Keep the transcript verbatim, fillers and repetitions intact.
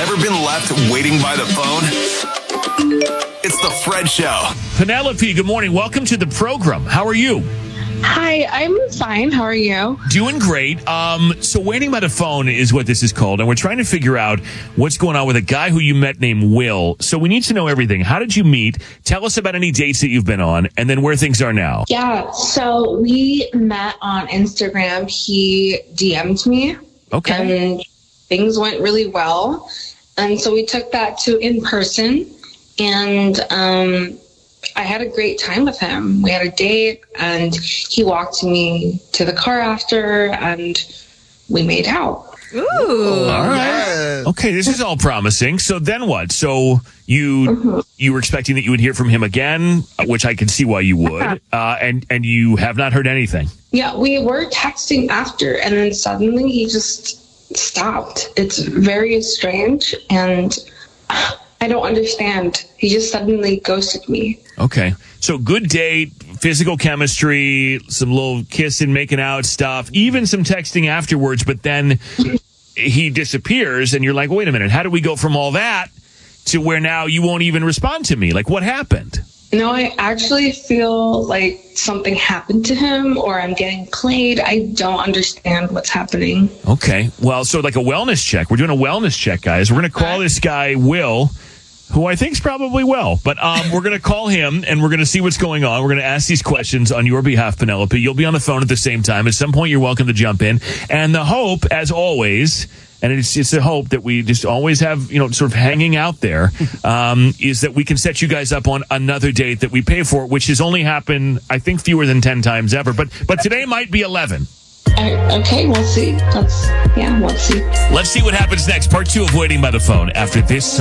Ever been left waiting by the phone? It's the Fred Show. Penelope, good morning. Welcome to the program. How are you? Hi, I'm fine. How are you? Doing great. Um, so waiting by the phone is what this is called, and we're trying to figure out what's going on with a guy who you met named Will. So we need to know everything. How did you meet? Tell us about any dates that you've been on, and then where things are now. Yeah, so we met on Instagram. He D M'd me. Okay. And things went really well. And so we took that to in person, and um, I had a great time with him. We had a date, and he walked me to the car after, and we made out. Ooh. All right. Okay, this is all promising. So then what? So you Mm-hmm. you were expecting that you would hear from him again, which I can see why you would, uh, and and you have not heard anything. Yeah, we were texting after, and then suddenly he just stopped. It's very strange, and I don't understand. He just suddenly ghosted me. Okay. So good date, physical chemistry, some little kissing, making out stuff, even some texting afterwards, but then he disappears and you're like, wait a minute, how do we go from all that to where now you won't even respond to me? Like, what happened? No, I actually feel like something happened to him, or I'm getting played. I don't understand what's happening. Okay. Well, so like a wellness check. We're doing a wellness check, guys. We're going to call this guy Will, who I think is probably well. But um, we're going to call him, and we're going to see what's going on. We're going to ask these questions on your behalf, Penelope. You'll be on the phone at the same time. At some point, you're welcome to jump in. And the hope, as always, and it's it's a hope that we just always have, you know, sort of hanging out there, um, is that we can set you guys up on another date that we pay for, which has only happened, I think, fewer than ten times ever. But but today might be eleven. Uh, okay, we'll see. Let's, yeah, let's see. Let's see what happens next. Part two of Waiting by the Phone after this song.